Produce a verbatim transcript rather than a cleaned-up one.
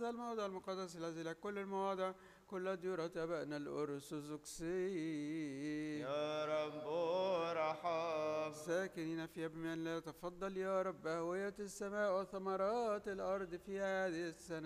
هذا الموضع المقدس الذي لك كل المواضع كل ديورة أبائنا الأرثوذكسيين. يا رب ارحم. ساكنين في بمن لا تفضل يا رب هوية السماء وثمرات الأرض في هذه السنة